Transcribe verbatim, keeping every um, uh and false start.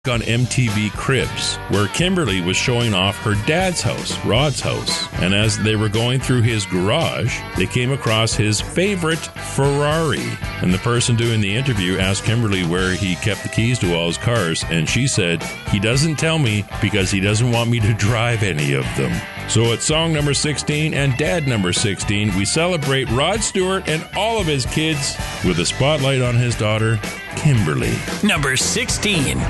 on M T V Cribs, where Kimberly was showing off her dad's house, Rod's house. And as they were going through his garage, they came across his favorite Ferrari. And the person doing the interview asked Kimberly where he kept the keys to all his cars, and she said, he doesn't tell me because he doesn't want me to drive any of them. So at song number sixteen and dad number sixteen, we celebrate Rod Stewart and all of his kids with a spotlight on his daughter, Kimberly. Number sixteen.